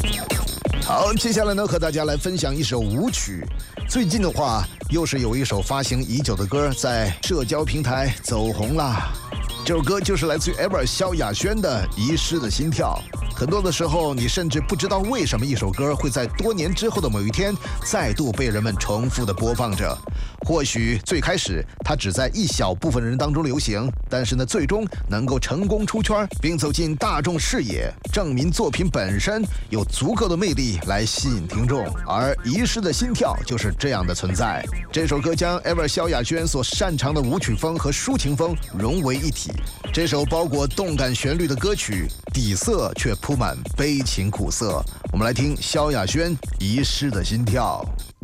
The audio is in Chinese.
好，接下来呢，和大家来分享一首舞曲。最近的话，又是有一首发行已久的歌在社交平台走红啦。这首歌就是来自于 Ever 萧亚轩的《遗失的心跳》。很多的时候，你甚至不知道为什么一首歌会在多年之后的某一天再度被人们重复的播放着。或许最开始它只在一小部分人当中流行，但是呢，最终能够成功出圈，并走进大众视野，证明作品本身有足够的魅力来吸引听众。而《遗失的心跳》就是这样的存在。这首歌将 Ever 萧亚轩所擅长的舞曲风和抒情风融为一体。这首包裹动感旋律的歌曲，底色却铺满悲情苦涩。我们来听萧亚轩《遗失的心跳》。